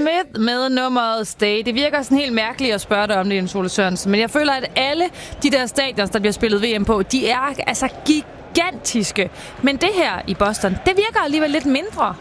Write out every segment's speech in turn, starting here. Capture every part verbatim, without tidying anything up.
Smith med nummeret Stay. Det virker sådan helt mærkeligt at spørge dig om det, Jens Ole Sørensen, men jeg føler, at alle de der stadions, der bliver spillet V M på, de er altså gigantiske. Men det her i Boston, det virker alligevel lidt mindre.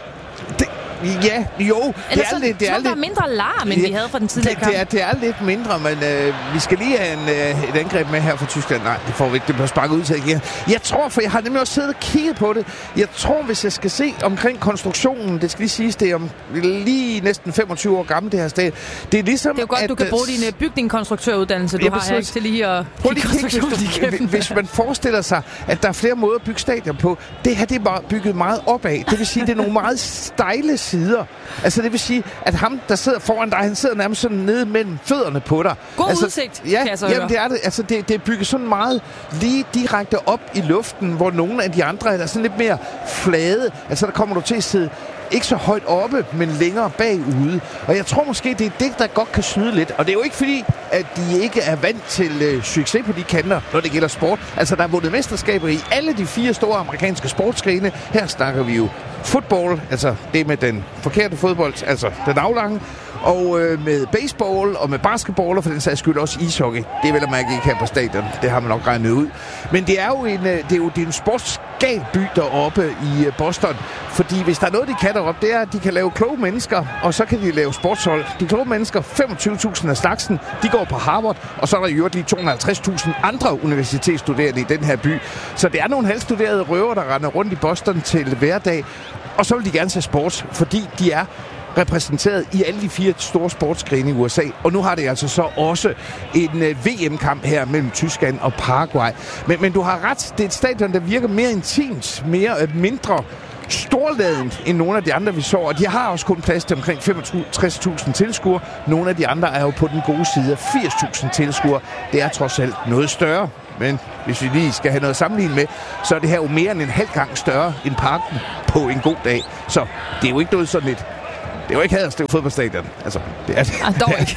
Det Ja, jo. Eller det er lidt, det er lidt, der er mindre larm, end ja, vi havde fra den tidligere det, kamp. Det er, det er lidt mindre, men øh, vi skal lige have en, øh, et angreb med her fra Tyskland. Nej, det får vi ikke. Det bliver sparket ud til igen. Jeg tror, for jeg har nemlig også siddet og kigget på det. Jeg tror, hvis jeg skal se omkring konstruktionen, det skal lige siges, det er om lige næsten femogtyve år gammel, det her sted. Det er ligesom, det er jo godt, at, du kan bruge din bygningskonstruktøruddannelse, du ja, har her, ikke til lige at kigge konstruktionen igennem. Hvis man forestiller sig, at der er flere måder at bygge stadion på, det her det er bare bygget meget opad. Det vil sige, det er nogle meget stejle sider. Altså det vil sige, at ham, der sidder foran dig, han sidder nærmest sådan nede mellem fødderne på dig. God altså, udsigt, ja, kan jeg så jamen, høre. det er det. Altså det, det er bygget sådan meget lige direkte op i luften, hvor nogle af de andre er sådan lidt mere flade. Altså der kommer du til at sidde ikke så højt oppe, men længere bagude. Og jeg tror måske, det er det, der godt kan snyde lidt. Og det er jo ikke fordi, at de ikke er vant til øh, succes på de kanter, når det gælder sport. Altså, der er vundet mesterskaber i alle de fire store amerikanske sportsgrene. Her snakker vi jo fodbold, altså det med den forkerte fodbold, altså den aflange. Og øh, med baseball og med basketball, og for den sags skyld også ishockey. Det er vel at mærke ikke her på stadion. Det har man nok regnet ud. Men det er jo en, det er jo, det er en sportsgal by deroppe i Boston. Fordi hvis der er noget, de kan deroppe, det er, at de kan lave kloge mennesker, og så kan de lave sportshold. De kloge mennesker, femogtyve tusind af slagsen, de går på Harvard, og så er der jo lige to hundrede og halvtreds tusind andre universitetsstuderende i den her by. Så det er nogle halvstuderede røver, der render rundt i Boston til hverdag. Og så vil de gerne se sport, fordi de er repræsenteret i alle de fire store sportsgrene i U S A. Og nu har det altså så også en uh, V M-kamp her mellem Tyskland og Paraguay. Men, men du har ret, det er et stadion, der virker mere intimt, mere uh, mindre storladent end nogle af de andre, vi så. Og de har også kun plads til omkring femogtres tusind tilskuere. Nogle af de andre er jo på den gode side af firs tusind tilskuere. Det er trods alt noget større. Men hvis vi lige skal have noget at sammenligne med, så er det her jo mere end en halv gang større end Parken på en god dag. Så det er jo ikke noget sådan lidt. Det er jo ikke Haderslev fodboldstadion. Altså, det er det. Ah, dog ikke.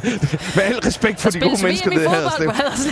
Med al respekt for de gode mennesker, det er Haderslev.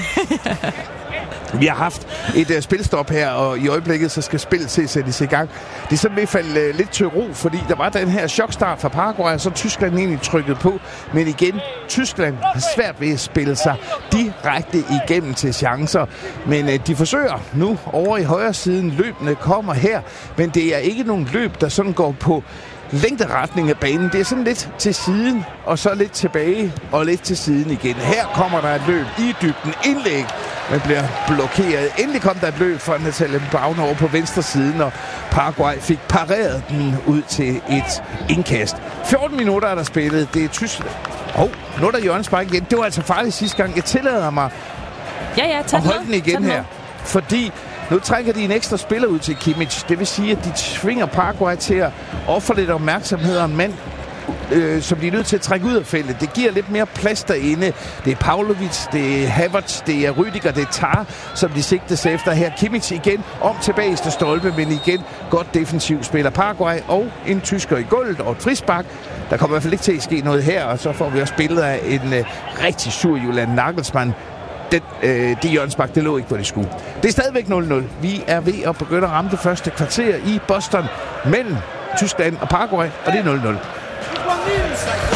Vi har haft et uh, spilstop her, og i øjeblikket så skal spillet se sættes i gang. Det er sådan ved at falde uh, lidt til ro, fordi der var den her chokstart fra Paraguay, og så Tyskland egentlig trykket på. Men igen, Tyskland har svært ved at spille sig direkte igennem til chancer. Men uh, de forsøger nu over i højre siden. Løbene kommer her, men det er ikke nogen løb, der sådan går på længderetning af banen. Det er sådan lidt til siden, og så lidt tilbage, og lidt til siden igen. Her kommer der et løb i dybden. Indlæg, men bliver blokeret. Endelig kom der et løb fra Natalie Brown over på venstre siden, og Paraguay fik pareret den ud til et indkast. fjorten minutter er der spillet. Det er Tyskland. Åh, oh, nu er der hjørnespark igen. Det var altså farligt sidste gang. Jeg tillader mig ja, ja, at holde den igen her. Fordi nu trækker de en ekstra spiller ud til Kimmich. Det vil sige, at de tvinger Paraguay til at ofre lidt opmærksomhed om mand, øh, som de er nødt til at trække ud af feltet. Det giver lidt mere plads derinde. Det er Pavlovic, det er Havertz, det er Rüdiger, det er Tar, som de sigtes efter her. Kimmich igen om tilbage til stolpe, men igen godt defensivt spiller Paraguay og en tysker i gulvet og et frispark. Der kommer i hvert fald ikke til at ske noget her, og så får vi også billeder af en øh, rigtig sur Julian Nagelsmann. Det, øh, det hjørnespark, det lå ikke, hvor det skulle. Det er stadigvæk nul nul. Vi er ved at begynde at ramme det første kvarter i Boston mellem Tyskland og Paraguay, og det er nul nul.